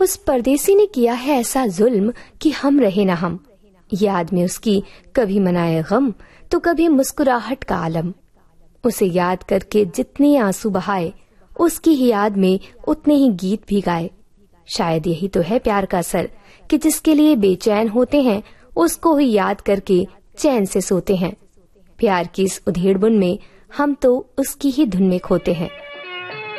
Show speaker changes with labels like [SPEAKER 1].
[SPEAKER 1] उस परदेसी ने किया है ऐसा जुल्म कि हम रहे न हम। याद में उसकी कभी मनाए गम तो कभी मुस्कुराहट का आलम। उसे याद करके जितने आंसू बहाए, उसकी ही याद में उतने ही गीत भी गाए। शायद यही तो है प्यार का असर कि जिसके लिए बेचैन होते हैं उसको ही याद करके चैन से सोते हैं। प्यार की इस उधेड़बुन में हम तो उसकी ही धुन में खोते हैं।